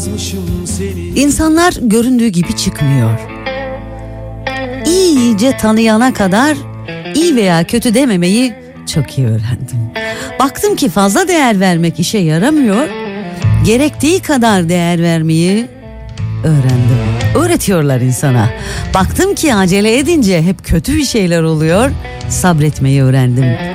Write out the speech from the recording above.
İnsanlar göründüğü gibi çıkmıyor. İyice tanıyana kadar iyi veya kötü dememeyi çok iyi öğrendim. Baktım ki fazla değer vermek işe yaramıyor. Gerektiği kadar değer vermeyi öğrendim. Öğretiyorlar insana. Baktım ki acele edince hep kötü bir şeyler oluyor. Sabretmeyi öğrendim.